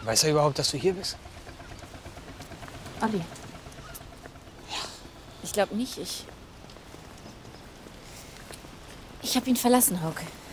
Weiß er überhaupt, dass du hier bist? Olli. Ich glaube nicht. Ich habe ihn verlassen, Hauke.